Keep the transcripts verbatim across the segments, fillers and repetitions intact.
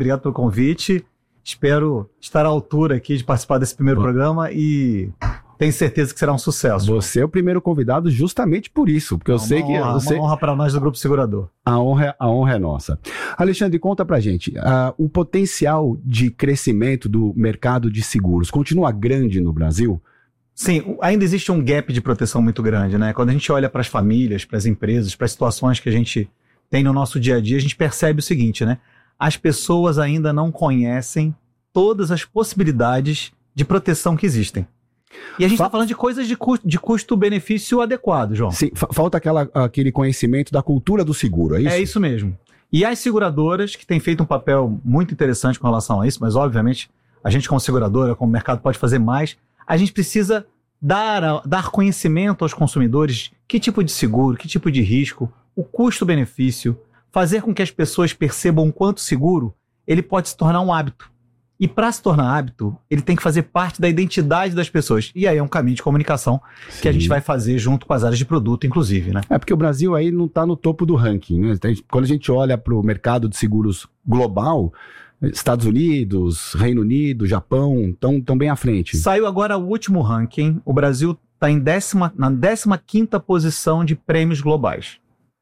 obrigado pelo convite. Espero estar à altura aqui de participar desse primeiro Bom. programa e tenho certeza que será um sucesso. Você é o primeiro convidado justamente por isso, porque eu uma sei que... Honra, eu sei... Uma honra para nós do Grupo Segurador. A honra, a honra é nossa. Alexandre, conta pra gente, uh, o potencial de crescimento do mercado de seguros continua grande no Brasil? Sim, ainda existe um gap de proteção muito grande, né? Quando a gente olha para as famílias, para as empresas, para as situações que a gente tem no nosso dia a dia, a gente percebe o seguinte, né? As pessoas ainda não conhecem todas as possibilidades de proteção que existem. E a gente está Fa- falando de coisas de, cu- de custo-benefício adequado, João. Sim, fa- falta aquela, aquele conhecimento da cultura do seguro, é isso? É isso mesmo. E as seguradoras, que têm feito um papel muito interessante com relação a isso, mas obviamente a gente como seguradora, como mercado, pode fazer mais, a gente precisa dar, dar conhecimento aos consumidores que tipo de seguro, que tipo de risco, o custo-benefício, fazer com que as pessoas percebam o quanto seguro ele pode se tornar um hábito. E para se tornar hábito, ele tem que fazer parte da identidade das pessoas. E aí é um caminho de comunicação Sim. que a gente vai fazer junto com as áreas de produto, inclusive, né? É porque o Brasil aí não está no topo do ranking, né? Quando a gente olha para o mercado de seguros global, Estados Unidos, Reino Unido, Japão, estão tão bem à frente. Saiu agora o último ranking. O Brasil está em décima, na décima quinta posição de prêmios globais.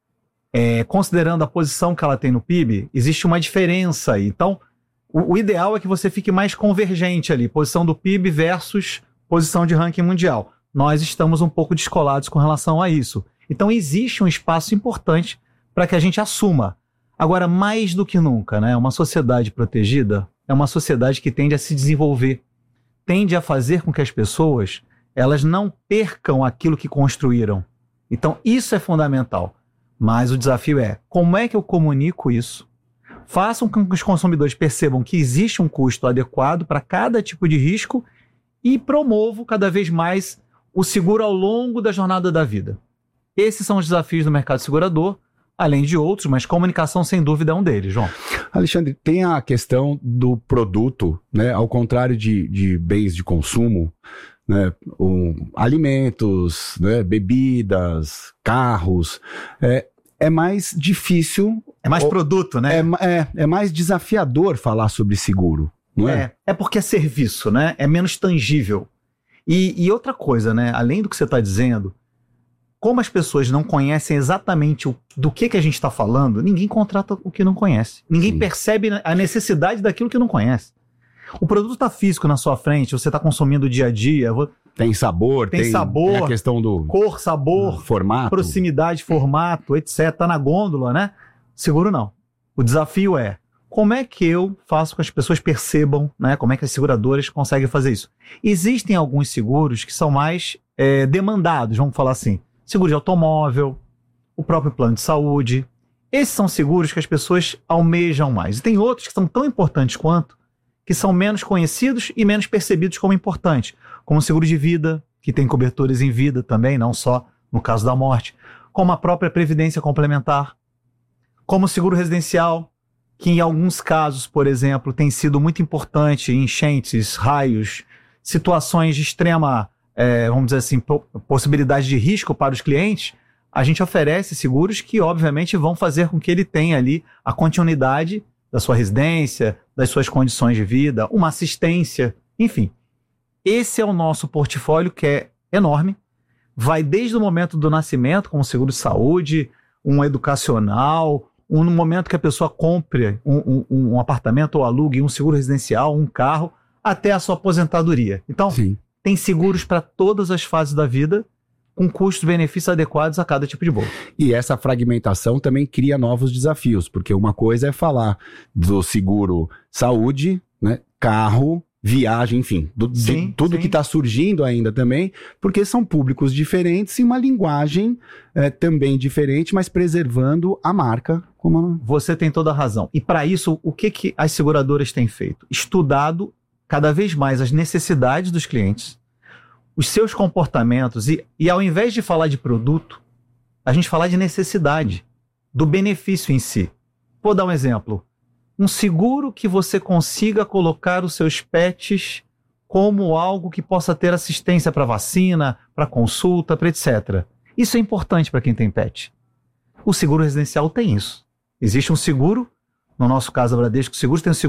É, considerando a posição que ela tem no P I B, existe uma diferença aí. Então, o, o ideal é que você fique mais convergente ali, posição do P I B versus posição de ranking mundial. Nós estamos um pouco descolados com relação a isso. Então, existe um espaço importante para que a gente assuma. Agora, mais do que nunca, né, uma sociedade protegida é uma sociedade que tende a se desenvolver, tende a fazer com que as pessoas elas não percam aquilo que construíram. Então, isso é fundamental. Mas o desafio é, como é que eu comunico isso? Façam com que os consumidores percebam que existe um custo adequado para cada tipo de risco e promovo cada vez mais o seguro ao longo da jornada da vida. Esses são os desafios do mercado segurador, além de outros, mas comunicação sem dúvida é um deles, João. Alexandre, tem a questão do produto, né? Ao contrário de, de bens de consumo, né? Um, alimentos, né? Bebidas, carros, é, é mais difícil... É mais ou, produto, né? É, é, é mais desafiador falar sobre seguro, não é? É, é porque é serviço, né? É menos tangível. E, e outra coisa, né? Além do que você está dizendo, como as pessoas não conhecem exatamente o, do que, que a gente está falando, ninguém contrata o que não conhece. Ninguém Sim. percebe a necessidade daquilo que não conhece. O produto está físico na sua frente, você está consumindo dia a dia. Tem sabor, tem, tem sabor, tem a questão do cor, sabor, formato, proximidade, formato, etcétera. Está na gôndola, né? Seguro não. O desafio é, como é que eu faço com que as pessoas percebam, né? Como é que as seguradoras conseguem fazer isso? Existem alguns seguros que são mais é, demandados, vamos falar assim. Seguro de automóvel, o próprio plano de saúde. Esses são seguros que as pessoas almejam mais. E tem outros que são tão importantes quanto, que são menos conhecidos e menos percebidos como importantes. Como o seguro de vida, que tem cobertores em vida também, não só no caso da morte. Como a própria previdência complementar. Como o seguro residencial, que em alguns casos, por exemplo, tem sido muito importante em enchentes, raios, situações de extrema, é, vamos dizer assim, possibilidade de risco para os clientes. A gente oferece seguros que, obviamente, vão fazer com que ele tenha ali a continuidade da sua residência, das suas condições de vida, uma assistência, enfim. Esse é o nosso portfólio, que é enorme. Vai desde o momento do nascimento, como seguro de saúde, um educacional, um, no momento que a pessoa compre um, um, um apartamento ou alugue um seguro residencial, um carro, até a sua aposentadoria. Então, Sim. tem seguros para todas as fases da vida, com custos-benefícios adequados a cada tipo de bolsa. E essa fragmentação também cria novos desafios, porque uma coisa é falar do seguro saúde, né, carro, viagem, enfim, do, sim, de tudo sim. que está surgindo ainda também, porque são públicos diferentes e uma linguagem é, também diferente, mas preservando a marca. Como... Você tem toda a razão. E para isso, o que, que as seguradoras têm feito? Estudado cada vez mais as necessidades dos clientes, os seus comportamentos, e, e ao invés de falar de produto, a gente falar de necessidade, do benefício em si. Vou dar um exemplo. Um seguro que você consiga colocar os seus pets como algo que possa ter assistência para vacina, para consulta, para etcétera. Isso é importante para quem tem pet. O seguro residencial tem isso. Existe um seguro, no nosso caso a Bradesco Seguros tem um seguro